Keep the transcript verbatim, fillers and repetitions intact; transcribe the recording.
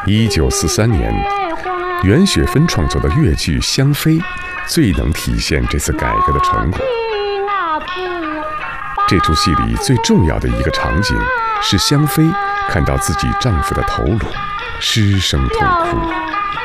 一九四三年，袁雪芬创作的越剧《香妃》最能体现这次改革的成果。这出戏里最重要的一个场景是香妃看到自己丈夫的头颅，失声痛哭。